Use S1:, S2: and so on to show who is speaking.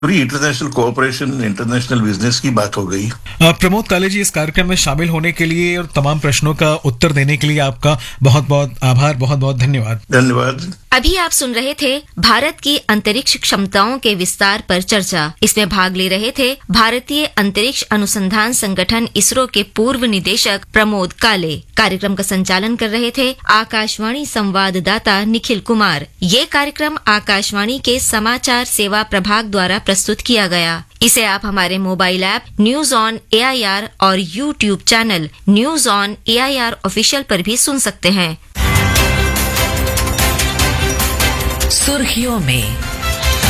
S1: पूरी international cooperation, international business की बात हो गई।
S2: प्रमोद काले जी, इस कार्यक्रम में शामिल होने के लिए और तमाम प्रश्नों का उत्तर देने के लिए आपका बहुत बहुत आभार, बहुत बहुत धन्यवाद।
S1: धन्यवाद।
S3: अभी आप सुन रहे थे भारत की अंतरिक्ष क्षमताओं के विस्तार पर चर्चा। इसमें भाग ले रहे थे भारतीय अंतरिक्ष अनुसंधान संगठन इसरो के पूर्व निदेशक प्रमोद काले। कार्यक्रम का संचालन कर रहे थे आकाशवाणी संवाददाता निखिल कुमार। ये कार्यक्रम आकाशवाणी के समाचार सेवा प्रभाग द्वारा प्रस्तुत किया गया। इसे आप हमारे mobile app news on AIR और YouTube channel news on AIR official पर भी सुन सकते हैं।
S4: सुर्खियों में